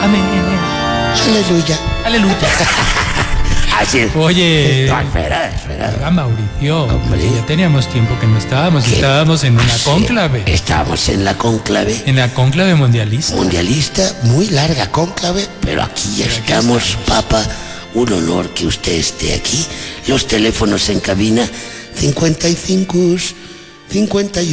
Amén. Aleluya. Aleluya. Así es. Oye, No, espera. Mauricio, Hombre. ya teníamos tiempo que no estábamos. ¿Qué? Estábamos en una cónclave. Estábamos en la cónclave En la cónclave mundialista. mundialista, muy larga cónclave, pero aquí ya estamos, Papa. Un honor que usted esté aquí. Los teléfonos en cabina 55 51